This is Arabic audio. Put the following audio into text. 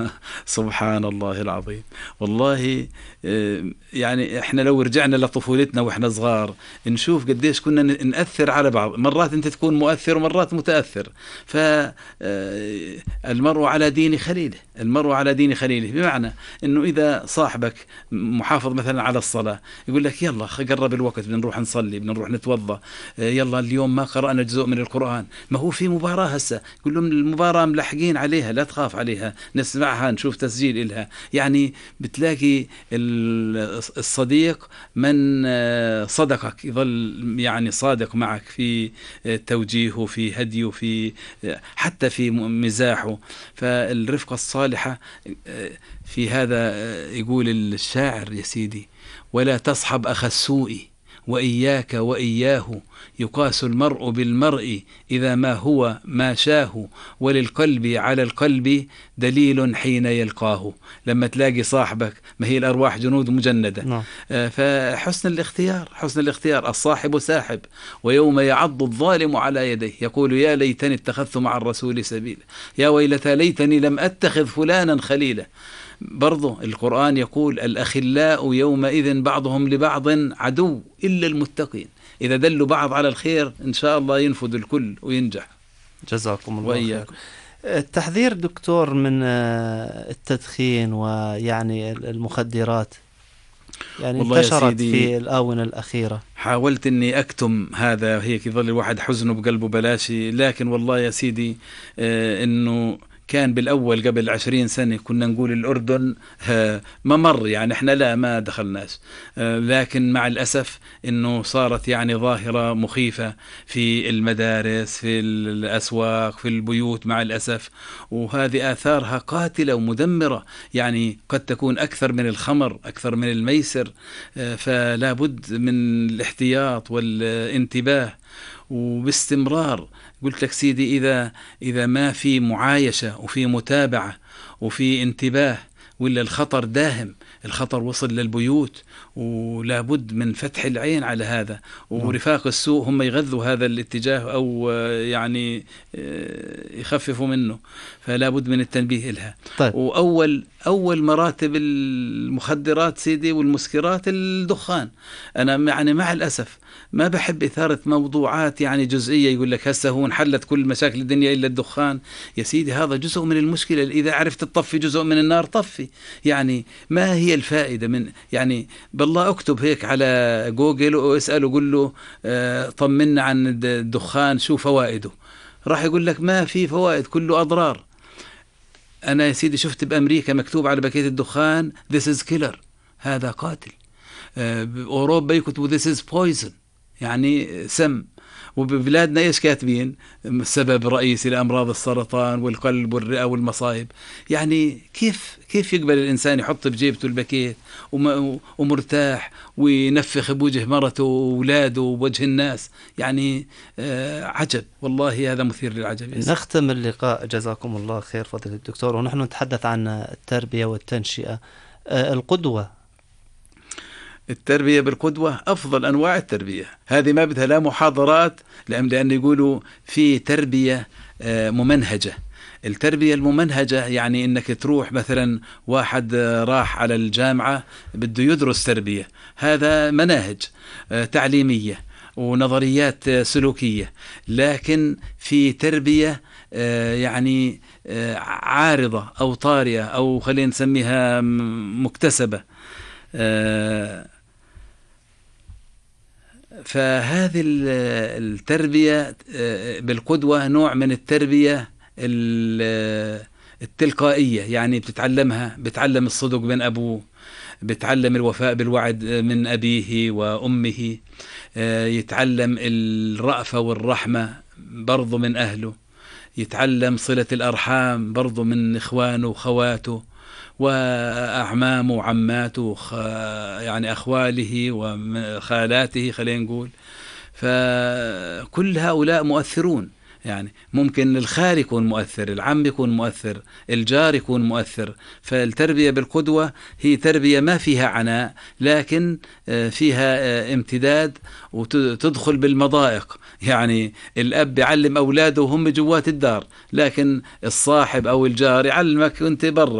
سبحان الله العظيم. والله يعني احنا لو رجعنا لطفولتنا واحنا صغار نشوف قديش كنا نأثر على بعض. مرات انت تكون مؤثر ومرات متأثر. فالمرء على دين خليله، المرء على دين خليله، بمعنى انه اذا صاحبك محافظ مثلا على الصلاة يقول لك يلا قرب الوقت بنروح نصلي بنروح نتوضا، يلا اليوم ما قرأنا جزء من القرآن، ما هو في مباراة هسه، يقول لهم المباراة ملحقين عليها لا تخاف عليها، نسمعها نشوف تسجيل إلها. يعني بتلاقي الصديق من صدقك يظل يعني صادق معك في توجيهه في هديه في حتى في مزاحه. فالرفقة الصالحة في هذا يقول الشاعر يا سيدي: ولا تصحب أخ السوء وإياك وإياه، يقاس المرء بالمرء إذا ما هو ما شاه، وللقلب على القلب دليل حين يلقاه. لما تلاقي صاحبك، ما هي الأرواح جنود مجندة. نعم. فحسن الاختيار، حسن الاختيار. الصاحب ساحب، ويوم يعض الظالم على يديه يقول يا ليتني اتخذت مع الرسول سبيلا، يا ويلتى ليتني لم أتخذ فلانا خليلا. برضو القرآن يقول الأخلاء يومئذ بعضهم لبعض عدو إلا المتقين. إذا دلوا بعض على الخير إن شاء الله ينفذ الكل وينجح. جزاكم الله وإياكم. خير. التحذير دكتور من التدخين ويعني المخدرات، يعني انتشرت في الآونة الأخيرة. حاولت أني أكتم هذا، هيك يظل الواحد حزنه بقلبه بلاشي، لكن والله يا سيدي أنه كان بالأول قبل 20 سنة كنا نقول الأردن ما مر، يعني احنا لا ما دخلناش، لكن مع الأسف انه صارت يعني ظاهرة مخيفة في المدارس في الأسواق في البيوت مع الأسف، وهذه آثارها قاتلة ومدمرة، يعني قد تكون أكثر من الخمر أكثر من الميسر. فلا بد من الاحتياط والانتباه وباستمرار. قلت لك سيدي إذا ما في معايشة وفي متابعة وفي انتباه، ولا الخطر داهم، الخطر وصل للبيوت، ولا بد من فتح العين على هذا. ورفاق السوء هم يغذوا هذا الاتجاه أو يعني يخففوا منه، فلا بد من التنبيه لها. طيب. وأول مراتب المخدرات سيدي والمسكرات الدخان. أنا يعني مع الأسف ما بحب إثارة موضوعات يعني جزئية، يقول لك هسه هو انحلت كل مشاكل الدنيا إلا الدخان. يا سيدي هذا جزء من المشكلة، إذا عرفت تطفي جزء من النار طفي. يعني ما هي الفائدة من يعني بالله اكتب هيك على جوجل واسأله قل له طمنا عن الدخان شو فوائده، راح يقول لك ما في فوائد كله أضرار. أنا يا سيدي شفت بأمريكا مكتوب على باكيت الدخان this is killer، هذا قاتل. بأوروبا يكتبوا this is poison، يعني سم. وببلادنا ايش كاتبين؟ السبب الرئيسي لأمراض السرطان والقلب والرئة والمصايب. يعني كيف يقبل الإنسان يحط بجيبته الباكيت ومرتاح وينفخ بوجه مرته وأولاده ووجه الناس؟ يعني عجب والله، هذا مثير للعجب. نختم اللقاء جزاكم الله خير فضيلة الدكتور، ونحن نتحدث عن التربية والتنشئة. التربية بالقدوة أفضل أنواع التربية، هذه ما بدها لا محاضرات، لأن يقولوا في تربية ممنهجة. التربية الممنهجة يعني إنك تروح مثلا واحد راح على الجامعة بده يدرس تربية، هذا مناهج تعليمية ونظريات سلوكية، لكن في تربية يعني عارضة أو طارئة أو خلينا نسميها مكتسبة. فهذه التربية بالقدوة نوع من التربية التلقائية، يعني بتعلم الصدق من أبوه، بتعلم الوفاء بالوعد من أبيه وأمه، يتعلم الرأفة والرحمة برضو من أهله، يتعلم صلة الأرحام برضو من إخوانه وخواته وأعمامه وعماته يعني أخواله وخالاته خلينا نقول. فكل هؤلاء مؤثرون، يعني ممكن الخال يكون مؤثر، العم يكون مؤثر، الجار يكون مؤثر. فالتربية بالقدوة هي تربية ما فيها عناء، لكن فيها امتداد وتدخل بالمضائق. يعني الأب يعلم أولاده وهم جوات الدار، لكن الصاحب أو الجار يعلمك وانت برا.